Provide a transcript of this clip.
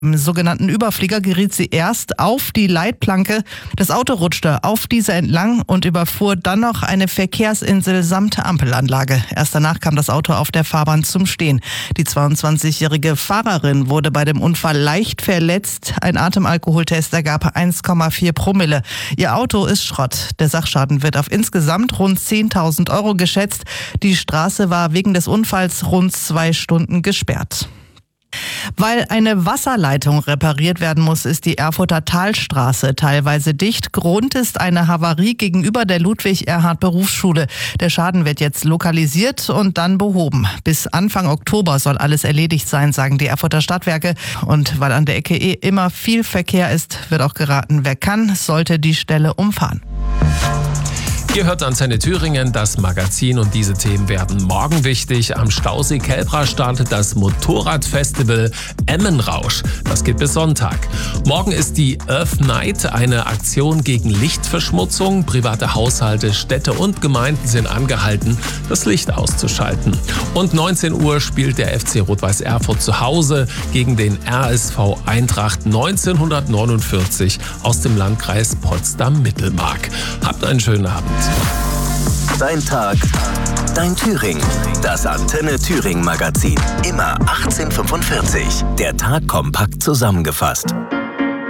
Im sogenannten Überflieger geriet sie erst auf die Leitplanke. Das Auto rutschte auf diese entlang und überfuhr dann noch eine Verkehrsinsel samt Ampelanlage. Erst danach kam das Auto auf der Fahrbahn zum Stehen. Die 22-jährige Fahrerin wurde bei dem Unfall leicht verletzt. Ein Atemalkoholtest ergab 1,4 Promille. Ihr Auto ist Schrott. Der Sachschaden wird auf insgesamt rund 10.000 € geschätzt. Die Straße war wegen des Unfalls rund 2 Stunden gesperrt. Weil eine Wasserleitung repariert werden muss, ist die Erfurter Talstraße teilweise dicht. Grund ist eine Havarie gegenüber der Ludwig-Erhard-Berufsschule. Der Schaden wird jetzt lokalisiert und dann behoben. Bis Anfang Oktober soll alles erledigt sein, sagen die Erfurter Stadtwerke. Und weil an der Ecke immer viel Verkehr ist, wird auch geraten, wer kann, sollte die Stelle umfahren. Ihr hört Antenne Thüringen, das Magazin, und diese Themen werden morgen wichtig. Am Stausee Kelbra startet das Motorradfestival Emmenrausch. Das geht bis Sonntag. Morgen ist die Earth Night, eine Aktion gegen Lichtverschmutzung. Private Haushalte, Städte und Gemeinden sind angehalten, das Licht auszuschalten. Und 19 Uhr spielt der FC Rot-Weiß Erfurt zu Hause gegen den RSV Eintracht 1949 aus dem Landkreis Potsdam-Mittelmark. Habt einen schönen Abend. Dein Tag, dein Thüringen. Das Antenne Thüringen Magazin. Immer 18:45. Der Tag kompakt zusammengefasst.